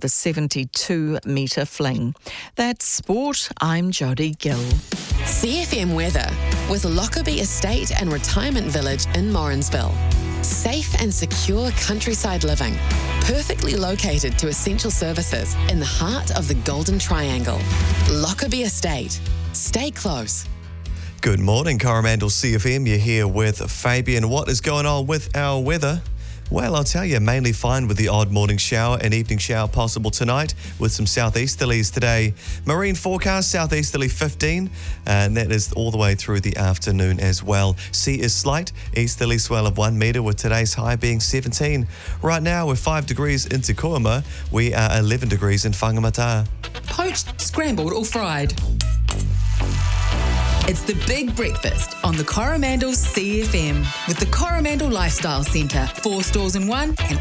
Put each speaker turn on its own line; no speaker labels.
the 72-metre fling. That's sport. I'm Jodie Gill.
CFM weather with Lockerbie Estate and Retirement Village in Morrinsville. Safe and secure countryside living, perfectly located to essential services in the heart of the Golden Triangle. Lockerbie Estate. Stay close.
Good morning, Coromandel CFM. You're here with Fabian. What is going on with our weather? Well, I'll tell you, mainly fine with the odd morning shower and evening shower possible tonight with some southeasterlies today. Marine forecast, southeasterly 15, and that is all the way through the afternoon as well. Sea is slight, easterly swell of 1 metre with today's high being 17. Right now, we're 5 degrees in Te Koima. We are 11 degrees in Whangamata.
Poached, scrambled or fried. It's the Big Breakfast on the Coromandel's CFM with the Coromandel Lifestyle Centre. 4 stores in one and